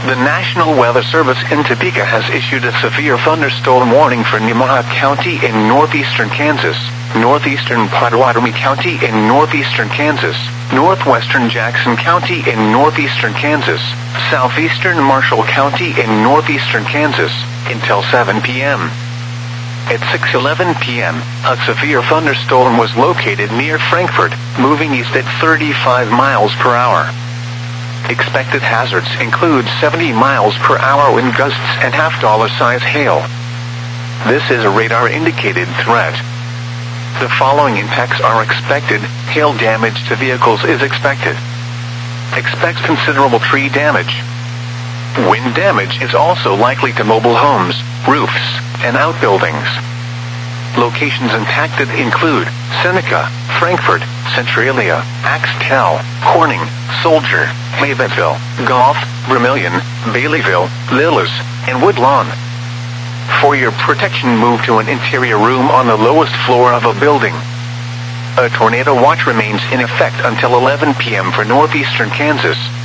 The National Weather Service in Topeka has issued a severe thunderstorm warning for Nemaha County in northeastern Kansas, northeastern Pottawatomie County in northeastern Kansas, northwestern Jackson County in northeastern Kansas, southeastern Marshall County in northeastern Kansas, until 7 p.m. At 6:11 p.m., a severe thunderstorm was located near Frankfort, moving east at 35 miles per hour. Expected hazards include 70 miles per hour wind gusts and half-dollar-size hail. This is a radar-indicated threat. The following impacts are expected. Hail damage to vehicles is expected. Expect considerable tree damage. Wind damage is also likely to mobile homes, roofs, and outbuildings. Locations impacted include Seneca, Frankfort, Centralia, Axtell, Corning, Soldier, Mavenville, Gulf, Vermilion, Baileyville, Lillis, and Woodlawn. For your protection, move to an interior room on the lowest floor of a building. A tornado watch remains in effect until 11 p.m. for northeastern Kansas.